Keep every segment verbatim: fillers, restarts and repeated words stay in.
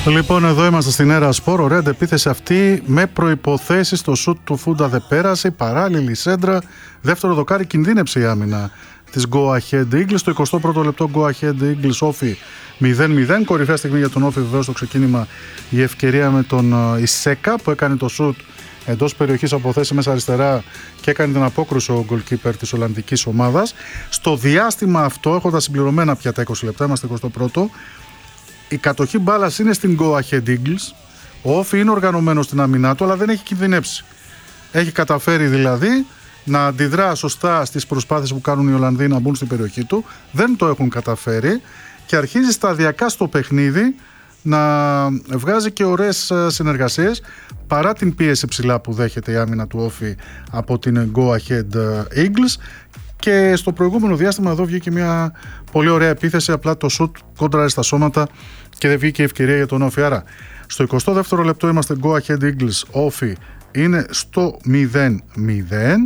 Λοιπόν, εδώ είμαστε στην Έρα Σπορ. Ωραία αντεπίθεση αυτή με προϋποθέσεις. Το σουτ του Φούντα δεν πέρασε. Παράλληλη σέντρα. Δεύτερο δοκάρι, κινδύνεψε η άμυνα της Go Ahead Eagles. Το εικοστό πρώτο λεπτό Go Ahead Eagles Όφι μηδέν μηδέν. Κορυφαία στιγμή για τον Όφι, βεβαίως, στο ξεκίνημα η ευκαιρία με τον Ισέκα που έκανε το σουτ εντός περιοχής από θέση μέσα αριστερά και έκανε την απόκρουση ο goalkeeper της Ολλανδικής ομάδας. Στο διάστημα αυτό, έχοντας συμπληρωμένα πια τα είκοσι λεπτά, είμαστε εικοστό πρώτο, η κατοχή μπάλας είναι στην Go Ahead Eagles. Ο Όφι είναι οργανωμένος στην αμυνά του, αλλά δεν έχει κινδυνεύσει. Έχει καταφέρει δηλαδή να αντιδρά σωστά στις προσπάθειες που κάνουν οι Ολλανδοί να μπουν στην περιοχή του. Δεν το έχουν καταφέρει και αρχίζει σταδιακά στο παιχνίδι να βγάζει και ωραίες συνεργασίες παρά την πίεση ψηλά που δέχεται η άμυνα του Όφι από την Go Ahead Eagles. Και στο προηγούμενο διάστημα εδώ βγήκε μια πολύ ωραία επίθεση, απλά το σουτ κόντραρε στα σώματα και δεν βγήκε η ευκαιρία για τον Όφι. Άρα στο εικοστό δεύτερο λεπτό είμαστε Go Ahead Eagles, Όφι είναι στο μηδέν μηδέν.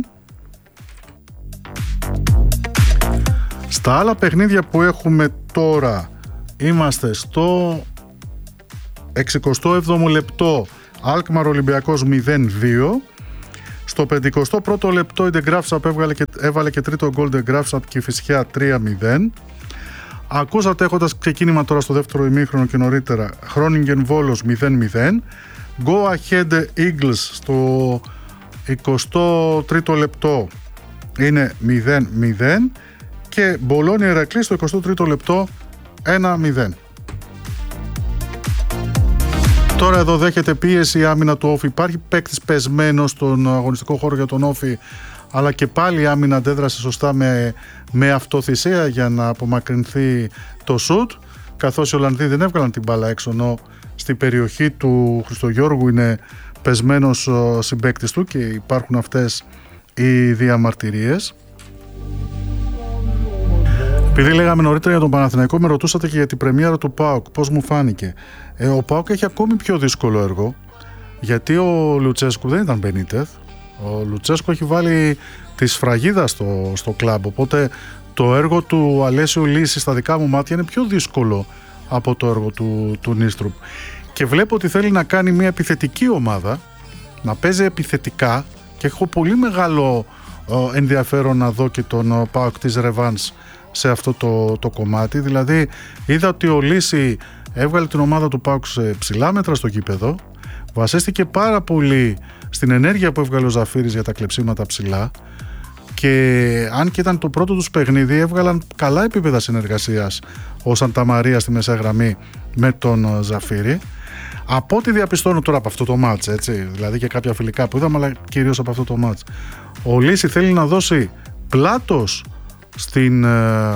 Στα άλλα παιχνίδια που έχουμε τώρα είμαστε στο εξηκοστό έβδομο λεπτό Αλκμαρ Ολυμπιακός μηδέν δύο. Στο πενηκοστό πρώτο λεπτό η De Graafschap έβαλε και, έβαλε και τρίτο γκολ De Graafschap και η Φυσιά τρία μηδέν. Ακούσατε έχοντας ξεκίνημα τώρα στο δεύτερο ημίχρονο και νωρίτερα Χρόνιγκεν Βόλος μηδέν μηδέν. Go Ahead Eagles στο εικοστό τρίτο λεπτό είναι μηδέν μηδέν και Μπολόνια Ηρακλής στο εικοστό τρίτο λεπτό ένα μηδέν. Τώρα εδώ δέχεται πίεση η άμυνα του Όφι. Υπάρχει παίκτης πεσμένος στον αγωνιστικό χώρο για τον Όφι, αλλά και πάλι η άμυνα αντέδρασε σωστά με, με αυτοθυσία για να απομακρυνθεί το σουτ, καθώς οι Ολλανδοί δεν έβγαλαν την μπάλα έξω, ενώ στην περιοχή του Χριστογιώργου είναι πεσμένος συμπαίκτης του και υπάρχουν αυτές οι διαμαρτυρίες. Επειδή λέγαμε νωρίτερα για τον Παναθηναϊκό, με ρωτούσατε και για την πρεμιέρα του ΠΑΟΚ, πώς μου φάνηκε. Ε, ο ΠΑΟΚ έχει ακόμη πιο δύσκολο έργο, γιατί ο Λουτσέσκου δεν ήταν Μπενίτεθ. Ο Λουτσέσκου έχει βάλει τη σφραγίδα στο, στο κλαμπ, οπότε το έργο του Αλέσιο Λύση στα δικά μου μάτια είναι πιο δύσκολο από το έργο του, του Νίστρουπ. Και βλέπω ότι θέλει να κάνει μια επιθετική ομάδα, να παίζει επιθετικά και έχω πολύ μεγάλο ε, ενδιαφέρον να δω και τον ε, ΠΑΟΚ της Ρεβάνς σε αυτό το, το κομμάτι. Δηλαδή είδα ότι ο Λύση έβγαλε την ομάδα του ΠΑΟΚ σε ψηλά μέτρα στο γήπεδο, βασίστηκε πάρα πολύ στην ενέργεια που έβγαλε ο Ζαφύρης για τα κλεψίματα ψηλά και αν και ήταν το πρώτο τους παιχνίδι έβγαλαν καλά επίπεδα συνεργασίας ο Σανταμαρία στη μεσαία γραμμή με τον Ζαφύρη. Από ό,τι διαπιστώνω τώρα από αυτό το μάτς, έτσι, δηλαδή και κάποια φιλικά που είδαμε, αλλά κυρίως από αυτό το μάτς, ο Λύση θέλει να δώσει πλάτος στην ε,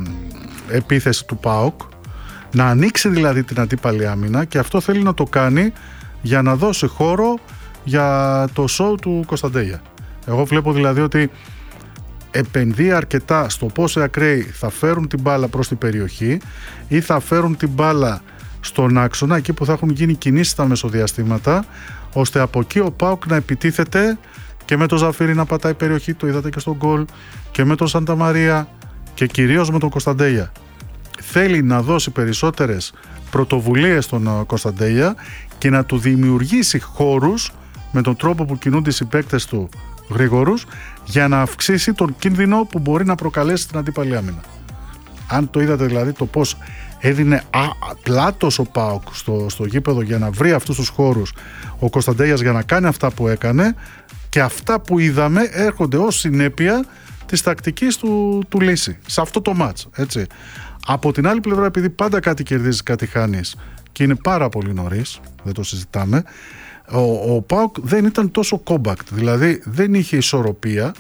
επίθεση του ΠΑΟΚ, να ανοίξει δηλαδή την αντίπαλη άμυνα, και αυτό θέλει να το κάνει για να δώσει χώρο για το σοου του Κωνσταντέλια. Εγώ βλέπω δηλαδή ότι επενδύει αρκετά στο πώς οι ακραίοι θα φέρουν την μπάλα προς την περιοχή ή θα φέρουν την μπάλα στον άξονα, εκεί που θα έχουν γίνει κινήσεις στα μεσοδιαστήματα, ώστε από εκεί ο ΠΑΟΚ να επιτίθεται και με τον Ζαφύρη να πατάει περιοχή, το είδατε και στον γκολ, και με τον Σανταμαρία και κυρίως με τον Κωνσταντέλια. Θέλει να δώσει περισσότερες πρωτοβουλίες στον Κωνσταντέλια και να του δημιουργήσει χώρους με τον τρόπο που κινούνται οι συμπαίκτες του γρήγορους, για να αυξήσει τον κίνδυνο που μπορεί να προκαλέσει την αντίπαλη άμυνα. Αν το είδατε δηλαδή το πώς έδινε α, πλάτος ο ΠΑΟΚ στο, στο γήπεδο για να βρει αυτούς τους χώρους ο Κωνσταντέλιας για να κάνει αυτά που έκανε, και αυτά που είδαμε έρχονται ως συνέπεια της τακτικής του, του Λύση σε αυτό το μάτς, έτσι. Από την άλλη πλευρά, επειδή πάντα κάτι κερδίζεις, κάτι χάνεις και είναι πάρα πολύ νωρίς, δεν το συζητάμε, ο, ο ΠΑΟΚ δεν ήταν τόσο compact, δηλαδή δεν είχε ισορροπία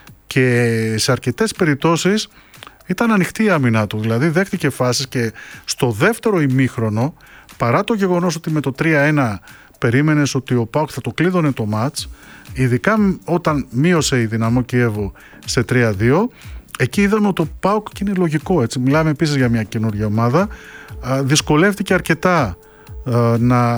και σε αρκετές περιπτώσεις ήταν ανοιχτή η άμυνά του, δηλαδή δέχτηκε φάσεις και στο δεύτερο ημίχρονο, παρά το γεγονός ότι με το τρία ένα περίμενες ότι ο ΠΑΟΚ θα το κλείδωνε το μάτς, ειδικά όταν μείωσε η Δυναμό Κιέβου σε τρία δύο, εκεί είδαμε ότι το ΠΑΟΚ, και είναι λογικό, έτσι, μιλάμε επίσης για μια καινούργια ομάδα, δυσκολεύτηκε αρκετά να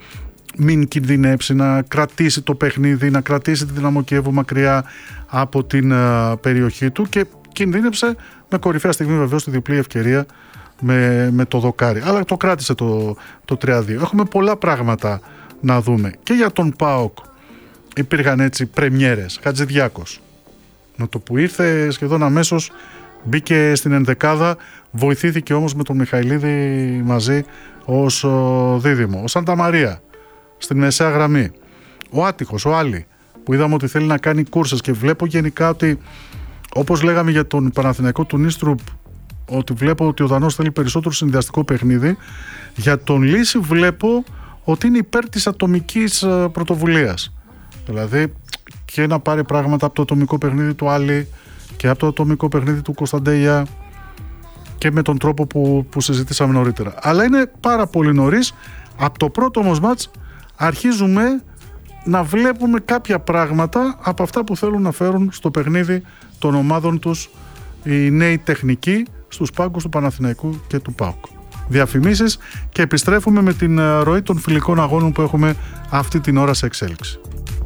μην κινδυνεύσει, να κρατήσει το παιχνίδι, να κρατήσει τη Δυναμό Κιέβου μακριά από την περιοχή του, και κινδύνεψε με κορυφαία στιγμή βεβαίως τη διπλή ευκαιρία με, με το δοκάρι. Αλλά το κράτησε το, το τρία δύο. Έχουμε πολλά πράγματα να δούμε. Και για τον ΠΑΟΚ υπήρχαν έτσι πρεμιέρες. Χατζηδιάκος, με το που ήρθε σχεδόν αμέσως μπήκε στην ενδεκάδα, βοηθήθηκε όμως με τον Μιχαηλίδη μαζί ως δίδυμο. Ο Σανταμαρία στην μεσαία γραμμή. Ο Άτυχος, ο Άλλη, που είδαμε ότι θέλει να κάνει κούρσες, και βλέπω γενικά ότι, όπως λέγαμε για τον Παναθηναϊκό του Νίστρουπ, ότι βλέπω ότι ο Δανός θέλει περισσότερο συνδυαστικό παιχνίδι. Για τον Λύση βλέπω ότι είναι υπέρ της ατομικής πρωτοβουλίας. Δηλαδή και να πάρει πράγματα από το ατομικό παιχνίδι του Άλλη και από το ατομικό παιχνίδι του Κωνσταντέια, και με τον τρόπο που, που συζητήσαμε νωρίτερα. Αλλά είναι πάρα πολύ νωρίς. Από το πρώτο όμως μάτς αρχίζουμε να βλέπουμε κάποια πράγματα από αυτά που θέλουν να φέρουν στο παιχνίδι των ομάδων τους οι νέοι τεχνικοί στους πάγκους του Παναθηναϊκού και του ΠΑΟΚ. Διαφημίσεις και επιστρέφουμε με την ροή των φιλικών αγώνων που έχουμε αυτή την ώρα σε εξέλιξη.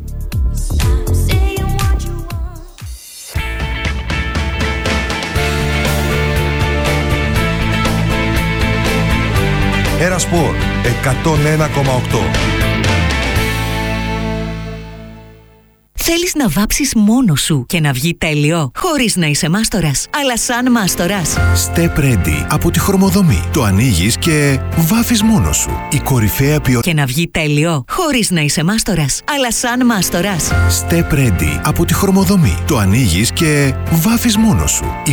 Ένα Σπορ εκατόν ένα κόμμα οκτώ. Θέλεις να βάψεις μόνος σου και να βγει τέλειο, χωρίς να είσαι μάστορας, αλλά σαν μάστορας? Step Ready από τη Χρωμοδομή. Το ανοίγεις και βάφεις μόνος σου. Η κορυφαία ποιότητα. Και να βγει τέλειο, χωρίς να είσαι μάστορας, αλλά σαν μάστορας. Step Ready από τη Χρωμοδομή. Το ανοίγεις και βάφεις μόνος σου.